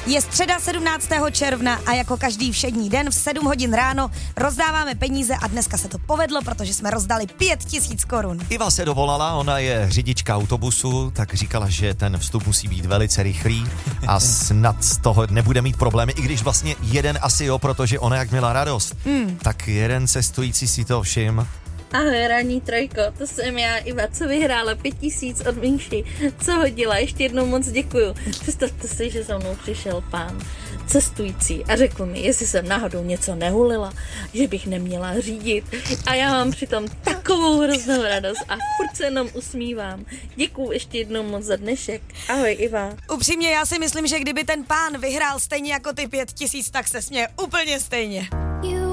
Je středa 17. června a jako každý všední den v 7 hodin ráno rozdáváme peníze a dneska se to povedlo, protože jsme rozdali 5 000 korun. Iva se dovolala, ona je řidička autobusu, tak říkala, že ten vstup musí být velice rychlý a snad z toho nebude mít problémy, i když vlastně jeden asi jo, protože ona jak měla radost. Tak jeden cestující si to všim. Ahoj, ranní trojko, to jsem já, Iva, co vyhrála 5 000 od Míši. Co hodila, ještě jednou moc děkuju. Představte si, že za mnou přišel pán cestující a řekl mi, jestli jsem náhodou něco nehulila, že bych neměla řídit. A já mám přitom takovou hroznou radost a furt se jenom usmívám. Děkuju ještě jednou moc za dnešek. Ahoj, Iva. Upřímně, já si myslím, že kdyby ten pán vyhrál stejně jako ty 5 000, tak se směje úplně stejně.